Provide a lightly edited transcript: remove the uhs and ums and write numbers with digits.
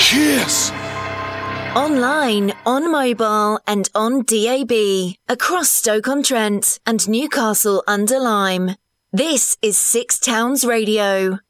Cheers! Online, on mobile and on DAB. Across Stoke-on-Trent and Newcastle under Lyme. This is Six Towns Radio.